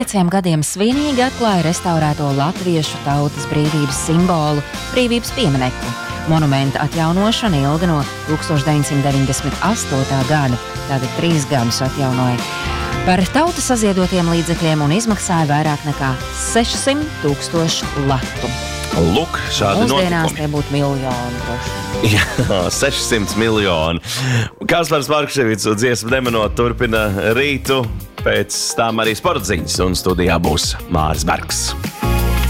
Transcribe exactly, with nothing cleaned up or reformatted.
Pieciem gadiem svinīgi atklāja restaurēto latviešu tautas brīvības simbolu brīvības pieminekli. Monumenta atjaunošana ilga no tūkstoš deviņsimt deviņdesmit astotā gada, tātad trīs gadus atjaunoja. Par tautas saziedotiem līdzekļiem un izmaksāja vairāk nekā sešsimt tūkstošu latu. Lūk, šādi notikumi. Mūsdienās tie būtu miljoni droši. Jā, sešsimt miljoni. Kaspars Markševics un dziesmu nemanot turpina rītu. Pēc tām arī sporta ziņas un studijā būs Māris Bergs.